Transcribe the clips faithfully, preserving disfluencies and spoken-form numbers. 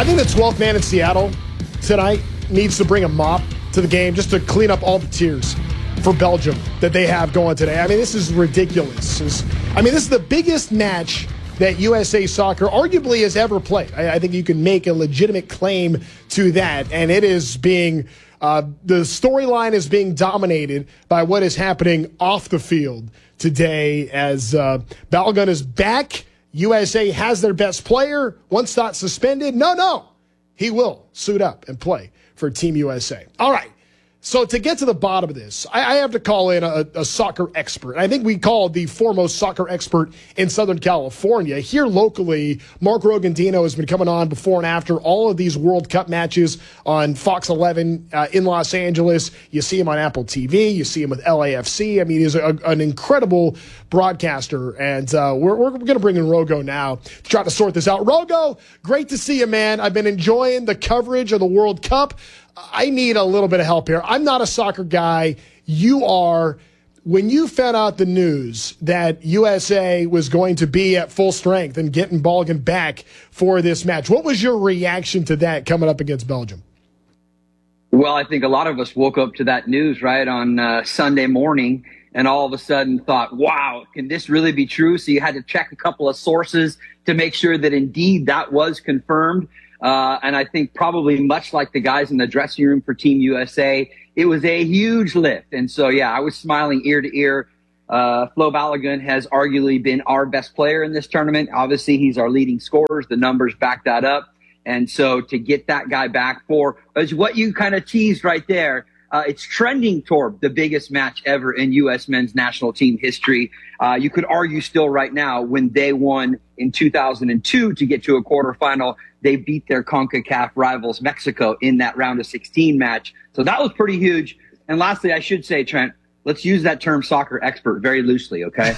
think the twelfth man in Seattle tonight needs to bring a mop to the game just to clean up all the tears for Belgium that they have going today. I mean, this is ridiculous. This is, I mean, this is the biggest match that U S A Soccer arguably has ever played. I, I think you can make a legitimate claim to that, and it is being uh, the storyline is being dominated by what is happening off the field today as uh, Balogun is back. U S A has their best player. Once thought suspended. No, no. He will suit up and play for Team U S A. All right. So to get to the bottom of this, I, I have to call in a, a soccer expert. I think we called the foremost soccer expert in Southern California. Here locally, Mark Rogandino has been coming on before and after all of these World Cup matches on Fox eleven uh, in Los Angeles. You see him on Apple T V. You see him with L A F C. I mean, he's a, an incredible broadcaster. And uh, we're, we're going to bring in Rogo now to try to sort this out. Rogo, great to see you, man. I've been enjoying the coverage of the World Cup. I need a little bit of help here. I'm not a soccer guy. You are. When you found out the news that U S A was going to be at full strength and getting Balogun back for this match, what was your reaction to that coming up against Belgium? Well, I think a lot of us woke up to that news, right, on uh, Sunday morning and all of a sudden thought, wow, can this really be true? So you had to check a couple of sources to make sure that indeed that was confirmed. Uh, and I think probably much like the guys in the dressing room for Team U S A, it was a huge lift. And so, yeah, I was smiling ear to ear. Uh, Flo Balogun has arguably been our best player in this tournament. Obviously, he's our leading scorer. The numbers back that up. And so to get that guy back for is what you kind of teased right there. Uh, it's trending toward the biggest match ever in U S men's national team history. Uh, you could argue still right now when they won in two thousand two to get to a quarterfinal, they beat their CONCACAF rivals Mexico in that round of sixteen match. So that was pretty huge. And lastly, I should say, Trent, let's use that term soccer expert very loosely, okay?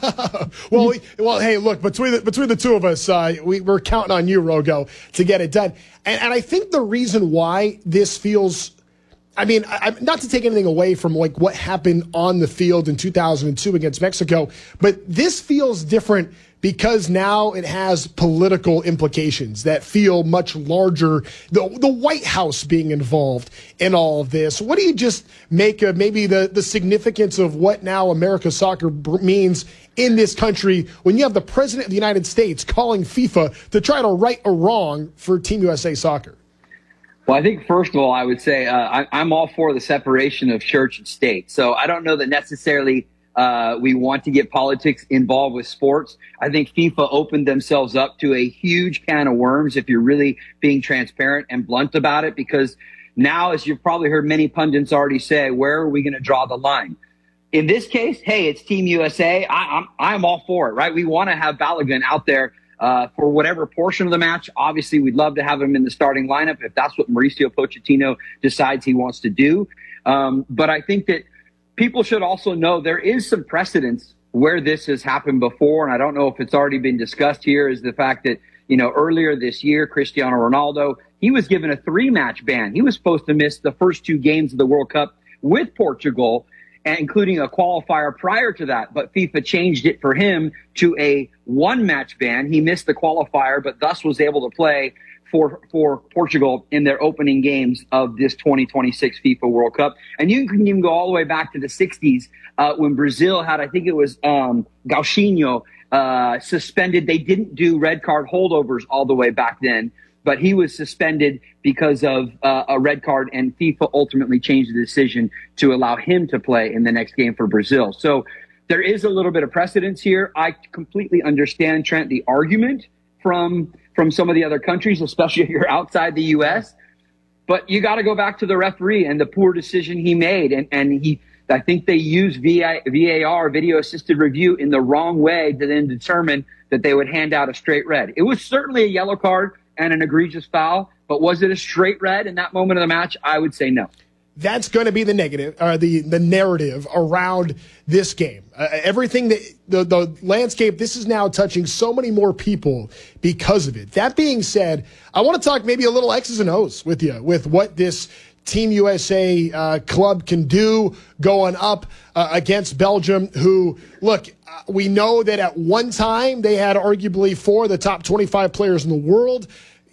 well, we, well, hey, look, between the, between the two of us, uh, we, we're counting on you, Rogo, to get it done. And, and I think the reason why this feels – I mean, I, not to take anything away from like what happened on the field in two thousand two against Mexico, but this feels different because now it has political implications that feel much larger. The, the White House being involved in all of this. What do you just make of maybe the, the significance of what now America's soccer means in this country when you have the President of the United States calling FIFA to try to right a wrong for Team U S A Soccer? Well, I think, first of all, I would say uh, I, I'm all for the separation of church and state. So I don't know that necessarily uh, we want to get politics involved with sports. I think FIFA opened themselves up to a huge can of worms if you're really being transparent and blunt about it, because now, as you've probably heard many pundits already say, where are we going to draw the line? In this case, hey, it's Team U S A. I, I'm, I'm all for it, right? We want to have Balogun out there Uh, for whatever portion of the match. Obviously, we'd love to have him in the starting lineup if that's what Mauricio Pochettino decides he wants to do. Um, but I think that people should also know there is some precedence where this has happened before, and I don't know if it's already been discussed here, is the fact that, you know, earlier this year, Cristiano Ronaldo, he was given a three-match ban. He was supposed to miss the first two games of the World Cup with Portugal, including a qualifier prior to that, but FIFA changed it for him to a one-match ban. He missed the qualifier, but thus was able to play for for Portugal in their opening games of this twenty twenty-six FIFA World Cup. And you can even go all the way back to the sixties uh, when Brazil had, I think it was um, Gauchinho, uh, suspended. They didn't do red card holdovers all the way back then, but he was suspended because of uh, a red card, and FIFA ultimately changed the decision to allow him to play in the next game for Brazil. So there is a little bit of precedence here. I completely understand, Trent, the argument from from some of the other countries, especially if you're outside the U S. But you got to go back to the referee and the poor decision he made. And, and he, I think they used V A R, video assisted review, in the wrong way to then determine that they would hand out a straight red. It was certainly a yellow card and an egregious foul, but was it a straight red in that moment of the match? I would say no. That's going to be the negative, or the, the narrative around this game. Uh, everything that the, the landscape, this is now touching so many more people because of it. That being said, I want to talk maybe a little X's and O's with you, with what this Team U S A uh, club can do going up uh, against Belgium, who, look, uh, we know that at one time they had arguably four of the top twenty-five players in the world.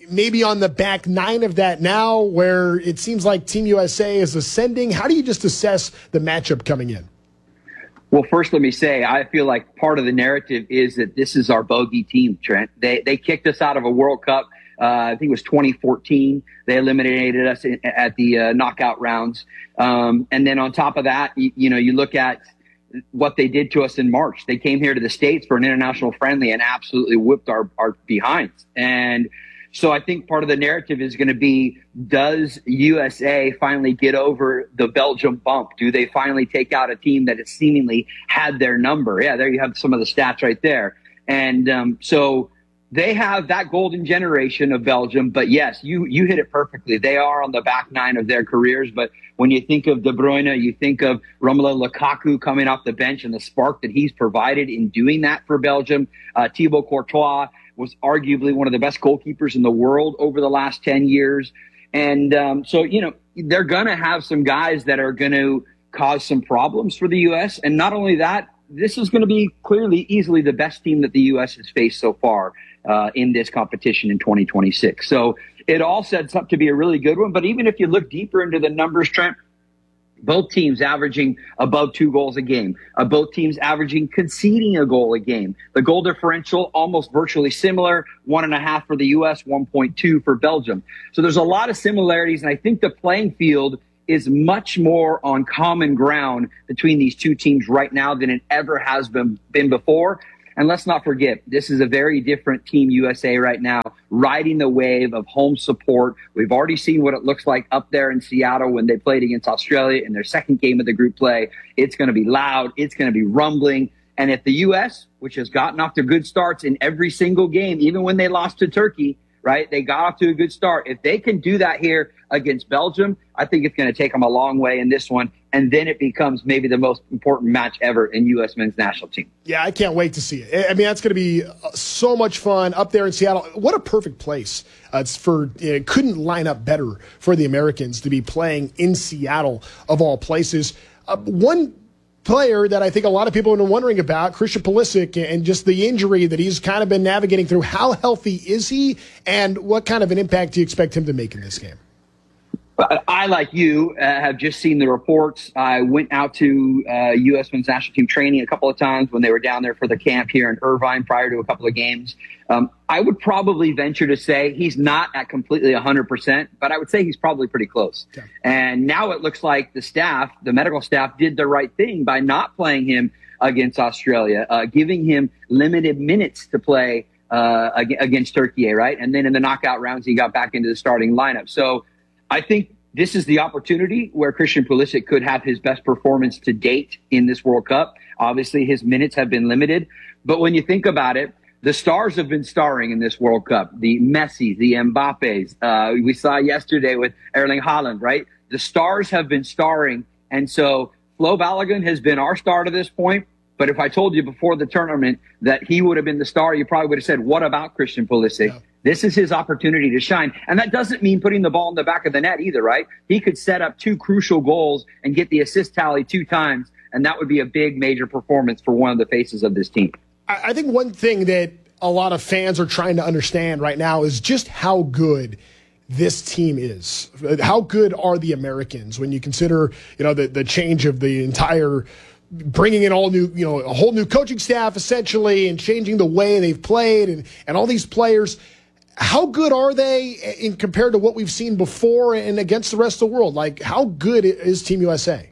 maybe on the back nine of that now, where it seems like Team U S A is ascending? How do you just assess the matchup coming in? Well, first, let me say, I feel like part of the narrative is that this is our bogey team, Trent. They they kicked us out of a World Cup. Uh, I think it was twenty fourteen. They eliminated us in, at the uh, knockout rounds. Um, and then on top of that, you, you know, you look at what they did to us in March. They came here to the States for an international friendly and absolutely whipped our, our behinds. And so I think part of the narrative is going to be, does U S A finally get over the Belgium bump? Do they finally take out a team that has seemingly had their number? Yeah, there you have some of the stats right there. And um, so they have that golden generation of Belgium. But yes, you you hit it perfectly. They are on the back nine of their careers. But when you think of De Bruyne, you think of Romelu Lukaku coming off the bench and the spark that he's provided in doing that for Belgium. Uh, Thibaut Courtois was arguably one of the best goalkeepers in the world over the last ten years. And um, so, you know, they're going to have some guys that are going to cause some problems for the U S. And not only that, this is going to be clearly easily the best team that the U S has faced so far uh, in this competition in twenty twenty-six. So it all sets up to be a really good one. But even if you look deeper into the numbers, Trent, both teams averaging above two goals a game. Uh, both teams averaging conceding a goal a game. The goal differential almost virtually similar, one and a half for the U S, one point two for Belgium. So there's a lot of similarities, and I think the playing field is much more on common ground between these two teams right now than it ever has been, been before. And let's not forget, this is a very different Team U S A right now, riding the wave of home support. We've already seen what it looks like up there in Seattle when they played against Australia in their second game of the group play. It's going to be loud. It's going to be rumbling. And if the U S, which has gotten off to good starts in every single game, even when they lost to Turkey, right, they got off to a good start. If they can do that here against Belgium, I think it's going to take them a long way in this one. And then it becomes maybe the most important match ever in U S men's national team. Yeah, I can't wait to see it. I mean, that's going to be so much fun up there in Seattle. What a perfect place. Uh, it's for, it couldn't line up better for the Americans to be playing in Seattle, of all places. Uh, one player that I think a lot of people have been wondering about, Christian Pulisic, and just the injury that he's kind of been navigating through. How healthy is he, and what kind of an impact do you expect him to make in this game? I, like you, uh, have just seen the reports. I went out to uh, U S men's national team training a couple of times when they were down there for the camp here in Irvine prior to a couple of games. Um, I would probably venture to say he's not at completely one hundred percent, but I would say he's probably pretty close. Okay. And now it looks like the staff, the medical staff, did the right thing by not playing him against Australia, uh, giving him limited minutes to play uh, against Turkey, right? And then in the knockout rounds, he got back into the starting lineup. So I think this is the opportunity where Christian Pulisic could have his best performance to date in this World Cup. Obviously, his minutes have been limited. But when you think about it, the stars have been starring in this World Cup. The Messi, the Mbappes. Uh, we saw yesterday with Erling Haaland, right? The stars have been starring. And so Flo Balogun has been our star to this point. But if I told you before the tournament that he would have been the star, you probably would have said, what about Christian Pulisic? Yeah. This is his opportunity to shine. And that doesn't mean putting the ball in the back of the net either, right? He could set up two crucial goals and get the assist tally two times, and that would be a big, major performance for one of the faces of this team. I think one thing that a lot of fans are trying to understand right now is just how good this team is. How good are the Americans when you consider, you know, the, the change of the entire – bringing in all new, you know, a whole new coaching staff essentially, and changing the way they've played, and, and all these players. How good are they in compared to what we've seen before and against the rest of the world? Like, how good is Team U S A?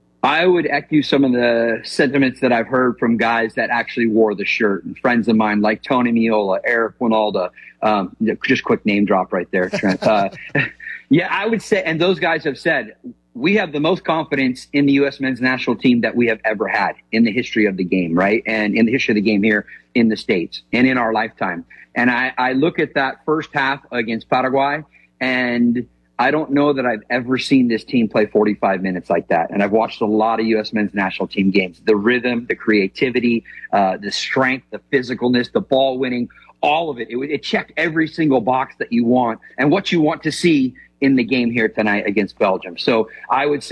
I would echo some of the sentiments that I've heard from guys that actually wore the shirt, and friends of mine like Tony Meola, Eric Winalda, um, just quick name drop right there, Trent. uh, yeah, I would say, and those guys have said, we have the most confidence in the U S men's national team that we have ever had in the history of the game, right? And in the history of the game here in the States and in our lifetime. And I, I look at that first half against Paraguay, and I don't know that I've ever seen this team play forty-five minutes like that. And I've watched a lot of U S men's national team games. The rhythm, the creativity, uh, the strength, the physicalness, the ball winning, all of it. It, it checked every single box that you want and what you want to see in the game here tonight against Belgium. So I would say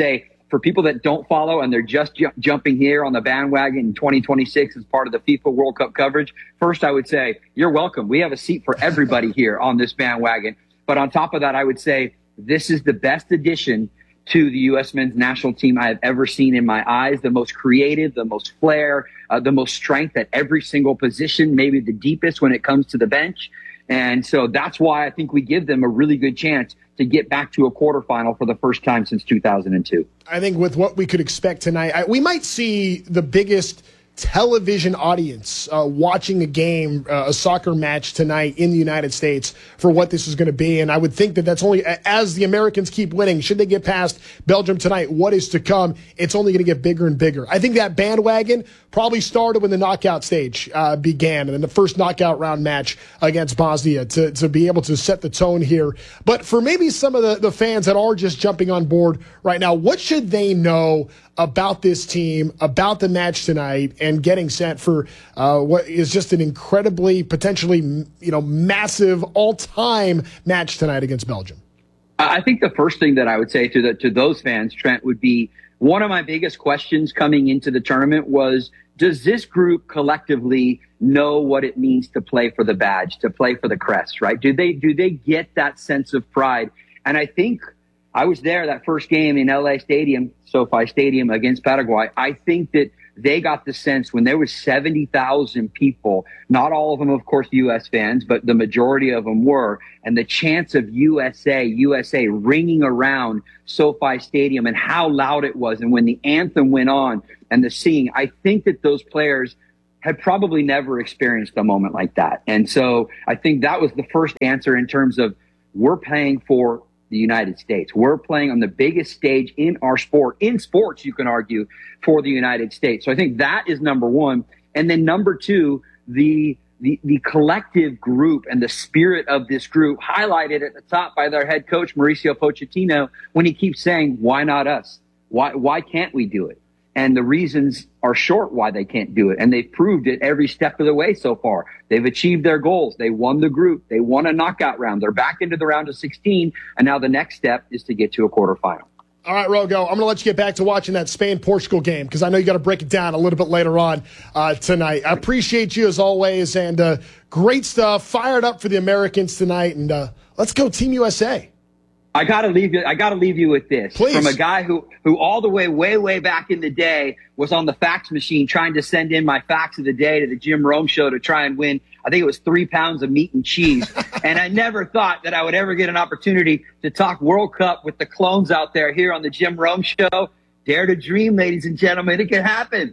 for people that don't follow and they're just ju- jumping here on the bandwagon in twenty twenty-six as part of the FIFA World Cup coverage, first I would say, you're welcome. We have a seat for everybody here on this bandwagon. But on top of that, I would say this is the best addition to the U S men's national team I have ever seen in my eyes. The most creative, the most flair, uh, the most strength at every single position, maybe the deepest when it comes to the bench. And so that's why I think we give them a really good chance to get back to a quarterfinal for the first time since two thousand two. I think with what we could expect tonight, I, we might see the biggest television audience uh, watching a game, uh, a soccer match tonight in the United States for what this is going to be. And I would think that that's only, as the Americans keep winning, should they get past Belgium tonight, what is to come, it's only going to get bigger and bigger. I think that bandwagon probably started when the knockout stage uh, began, and then the first knockout round match against Bosnia to, to be able to set the tone here. But for maybe some of the, the fans that are just jumping on board right now, what should they know about this team, about the match tonight, and getting set for uh, what is just an incredibly, potentially, you know, massive all-time match tonight against Belgium? I think the first thing that I would say to the, to those fans, Trent, would be one of my biggest questions coming into the tournament was, does this group collectively know what it means to play for the badge, to play for the crest, right? Do they, do they get that sense of pride? And I think I was there that first game in L A Stadium, SoFi Stadium against Paraguay. I think that they got the sense when there was seventy thousand people, not all of them, of course, U S fans, but the majority of them were, and the chants of U S A, U S A ringing around SoFi Stadium and how loud it was. And when the anthem went on and the singing, I think that those players had probably never experienced a moment like that. And so I think that was the first answer in terms of we're paying for the United States. We're playing on the biggest stage in our sport, in sports, you can argue, for the United States. So I think that is number one. And then number two, the the, the collective group and the spirit of this group highlighted at the top by their head coach, Mauricio Pochettino, when he keeps saying, why not us? Why, why can't we do it? And the reasons are short why they can't do it. And they've proved it every step of the way so far. They've achieved their goals. They won the group. They won a knockout round. They're back into the round of sixteen. And now the next step is to get to a quarterfinal. All right, Rogo, I'm going to let you get back to watching that Spain-Portugal game because I know you got to break it down a little bit later on uh, tonight. I appreciate you as always, and uh, great stuff. Fired up for the Americans tonight, and uh, let's go Team U S A. I gotta leave you. I gotta leave you with this. Please. From a guy who, who all the way, way, way back in the day was on the fax machine trying to send in my facts of the day to the Jim Rome show to try and win. I think it was three pounds of meat and cheese. And I never thought that I would ever get an opportunity to talk World Cup with the clones out there here on the Jim Rome show. Dare to dream, ladies and gentlemen. It can happen.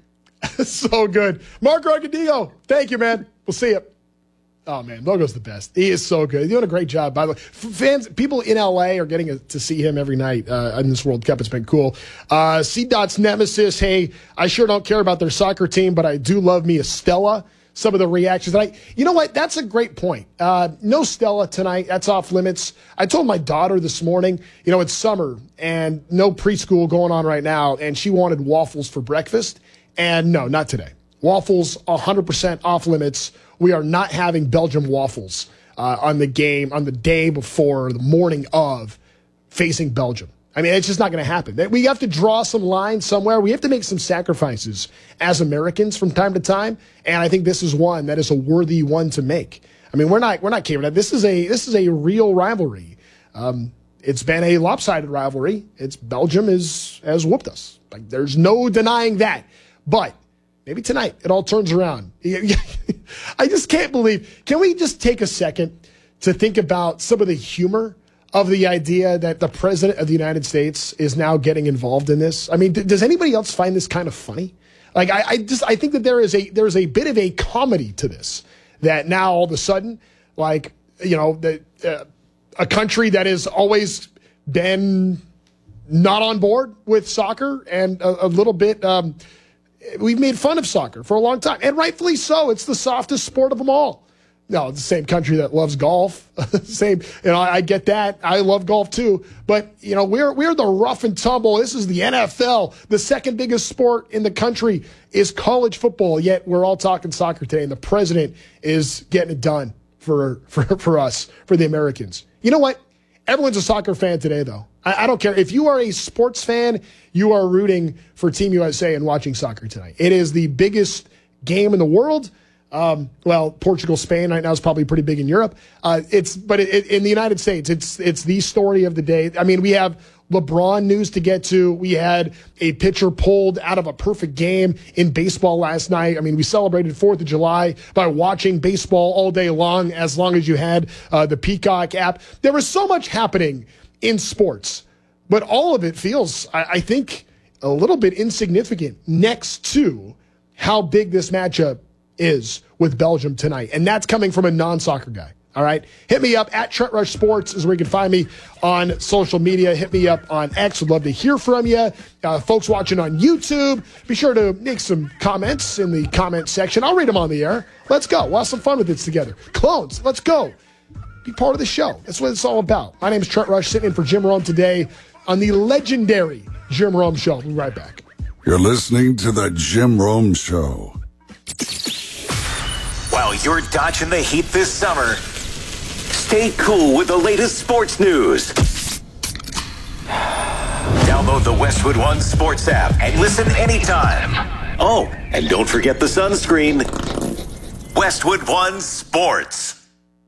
So good. Mark Argadillo, thank you, man. We'll see you. Oh, man, Logo's the best. He is so good. He's doing a great job, by the way. Fans, people in L A are getting a, to see him every night uh, in this World Cup. It's been cool. Uh, C-Dot's Nemesis, hey, I sure don't care about their soccer team, but I do love me a Stella. Some of the reactions. I, you know what? That's a great point. Uh, no Stella tonight. That's off limits. I told my daughter this morning, you know, it's summer and no preschool going on right now, and she wanted waffles for breakfast. And no, not today. Waffles, one hundred percent off limits. We are not having Belgium waffles uh, on the game, on the day before, the morning of facing Belgium. I mean, it's just not going to happen. We have to draw some lines somewhere. We have to make some sacrifices as Americans from time to time, and I think this is one that is a worthy one to make. I mean, we're not we're not capable. This is a this is a real rivalry. Um, it's been a lopsided rivalry. It's Belgium is has whooped us. Like, there's no denying that. But maybe tonight it all turns around. I just can't believe. Can we just take a second to think about some of the humor of the idea that the president of the United States is now getting involved in this? I mean, d- does anybody else find this kind of funny? Like, I, I just I think that there is a there is a bit of a comedy to this. That now all of a sudden, like, you know, the, uh, a country that has always been not on board with soccer and a, a little bit. Um, We've made fun of soccer for a long time, and rightfully so. It's the softest sport of them all. No, it's the same country that loves golf. Same, you know, I get that. I love golf too. But, you know, we're we're the rough and tumble. This is the N F L. The second biggest sport in the country is college football, yet we're all talking soccer today, and the president is getting it done for for, for us, for the Americans. You know what? Everyone's a soccer fan today, though. I, I don't care. If you are a sports fan, you are rooting for Team U S A and watching soccer tonight. It is the biggest game in the world. Um, well, Portugal, Spain right now is probably pretty big in Europe. Uh, it's but it, it, in the United States, it's it's the story of the day. I mean, we have LeBron news to get to. We had a pitcher pulled out of a perfect game in baseball last night. I mean, we celebrated fourth of July by watching baseball all day long, as long as you had uh, the Peacock app. There was so much happening in sports, but all of it feels, I, I think, a little bit insignificant next to how big this matchup is with Belgium tonight. And that's coming from a non-soccer guy. All right. Hit me up at Trent Rush Sports is where you can find me on social media. Hit me up on X. Would love to hear from you. Uh, folks watching on YouTube, be sure to make some comments in the comment section. I'll read them on the air. Let's go. We'll have some fun with this together. Clones, let's go. Be part of the show. That's what it's all about. My name is Trent Rush, sitting in for Jim Rome today on the legendary Jim Rome Show. We'll be right back. You're listening to the Jim Rome Show. While you're dodging the heat this summer, stay cool with the latest sports news. Download the Westwood One Sports app and listen anytime. Oh, and don't forget the sunscreen. Westwood One Sports.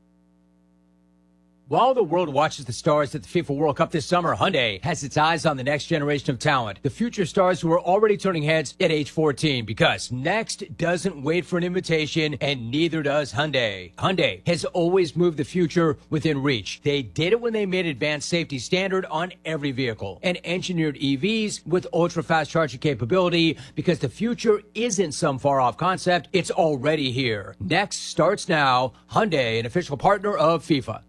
While the world watches the stars at the FIFA World Cup this summer, Hyundai has its eyes on the next generation of talent, the future stars who are already turning heads at age fourteen, because next doesn't wait for an invitation, and neither does Hyundai. Hyundai has always moved the future within reach. They did it when they made advanced safety standard on every vehicle and engineered E Vs with ultra-fast charging capability, because the future isn't some far-off concept, it's already here. Next starts now. Hyundai, an official partner of FIFA.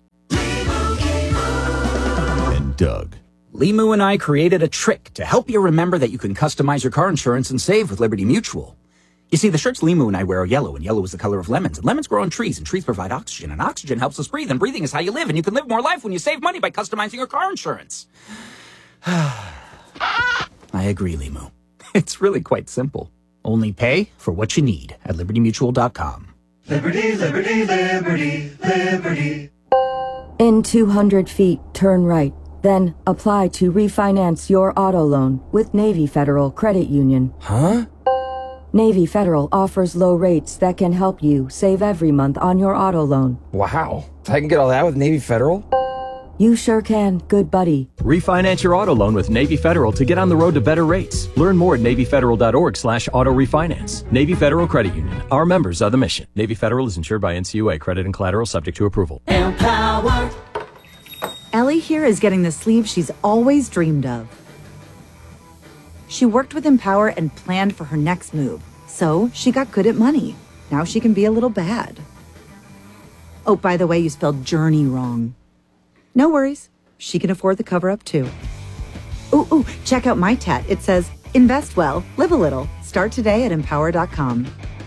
Doug. Limu and I created a trick to help you remember that you can customize your car insurance and save with Liberty Mutual. You see, the shirts Limu and I wear are yellow, and yellow is the color of lemons. And lemons grow on trees, and trees provide oxygen, and oxygen helps us breathe, and breathing is how you live, and you can live more life when you save money by customizing your car insurance. I agree, Limu. It's really quite simple. Only pay for what you need at liberty mutual dot com. Liberty, liberty, liberty, liberty. In two hundred feet, turn right. Then apply to refinance your auto loan with Navy Federal Credit Union. Huh? Navy Federal offers low rates that can help you save every month on your auto loan. Wow. I can get all that with Navy Federal? You sure can, good buddy. Refinance your auto loan with Navy Federal to get on the road to better rates. Learn more at navy federal dot org slash auto refinance. Navy Federal Credit Union. Our members are the mission. Navy Federal is insured by N C U A. Credit and collateral subject to approval. Empower. Ellie here is getting the sleeve she's always dreamed of. She worked with Empower and planned for her next move, so she got good at money. Now she can be a little bad. Oh, by the way, you spelled journey wrong. No worries. She can afford the cover-up, too. Ooh, ooh, check out my tat. It says, invest well, live a little. Start today at empower dot com.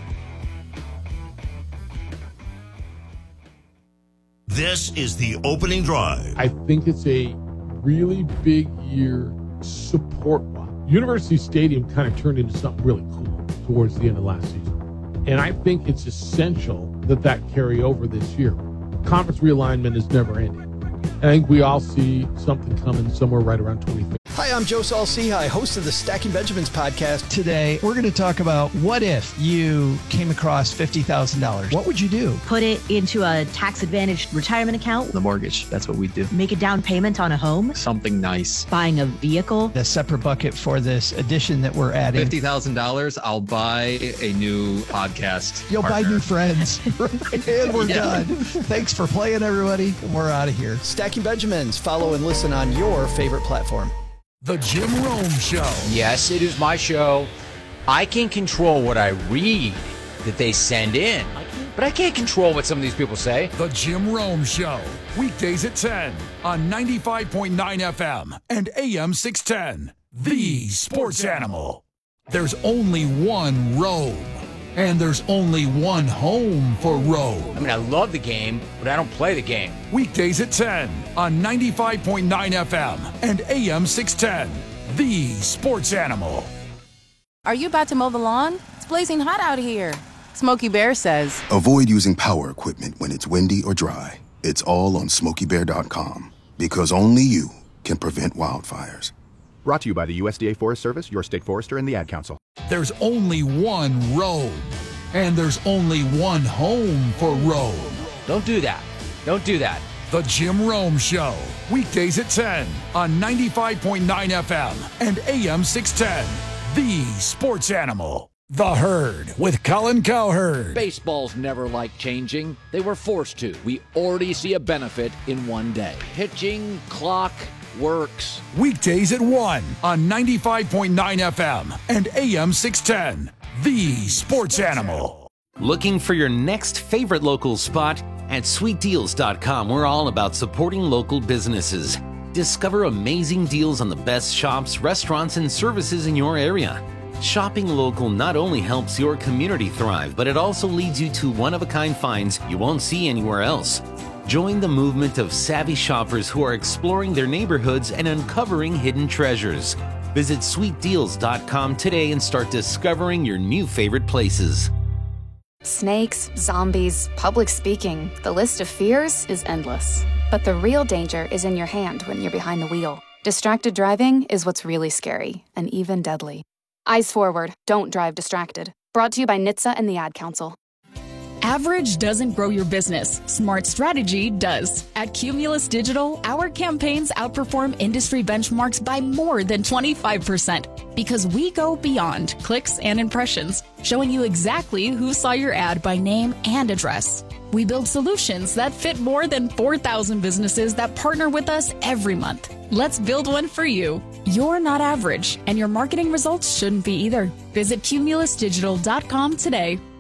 This is the opening drive. I think it's a really big year support-wise. University Stadium kind of turned into something really cool towards the end of last season. And I think it's essential that that carry over this year. Conference realignment is never ending. I think we all see something coming somewhere right around twenty thirty. Hi, I'm Joe Saul-Sehy, host of the Stacking Benjamins podcast. Today, we're going to talk about what if you came across fifty thousand dollars? What would you do? Put it into a tax-advantaged retirement account. The mortgage, that's what we do. Make a down payment on a home. Something nice. Buying a vehicle. A separate bucket for this addition that we're adding. fifty thousand dollars, I'll buy a new podcast You'll partner. buy new friends. And we're yeah. done. Thanks for playing, everybody. We're out of here. Stacking Benjamins. Follow and listen on your favorite platform. The Jim Rome Show. Yes, it is my show. I can control what I read that they send in, but I can't control what some of these people say. The Jim Rome Show. Weekdays at ten on ninety-five point nine F M and A M six ten. The Sports Animal. There's only one Rome. And there's only one home for Rome. I mean, I love the game, but I don't play the game. Weekdays at ten on ninety-five point nine F M and A M six ten. The Sports Animal. Are you about to mow the lawn? It's blazing hot out here. Smokey Bear says, avoid using power equipment when it's windy or dry. It's all on smokey bear dot com. Because only you can prevent wildfires. Brought to you by the U S D A Forest Service, your state forester, and the Ad Council. There's only one Rome, and there's only one home for Rome. Don't do that. Don't do that. The Jim Rome Show, weekdays at ten on ninety-five point nine F M and A M six ten. The Sports Animal. The Herd with Colin Cowherd. Baseball's never liked changing. They were forced to. We already see a benefit in one day. Pitching, clock, works. Weekdays at one on ninety-five point nine F M and A M six ten. The Sports Animal. Looking for your next favorite local spot? At sweet deals dot com, we're all about supporting local businesses. Discover amazing deals on the best shops, restaurants, and services in your area. Shopping local not only helps your community thrive, but it also leads you to one-of-a-kind finds you won't see anywhere else. Join the movement of savvy shoppers who are exploring their neighborhoods and uncovering hidden treasures. Visit sweet deals dot com today and start discovering your new favorite places. Snakes, zombies, public speaking. The list of fears is endless. But the real danger is in your hand when you're behind the wheel. Distracted driving is what's really scary and even deadly. Eyes forward, don't drive distracted. Brought to you by N H T S A and the Ad Council. Average doesn't grow your business. Smart strategy does. At Cumulus Digital, our campaigns outperform industry benchmarks by more than twenty-five percent because we go beyond clicks and impressions, showing you exactly who saw your ad by name and address. We build solutions that fit more than four thousand businesses that partner with us every month. Let's build one for you. You're not average, and your marketing results shouldn't be either. Visit cumulus digital dot com today.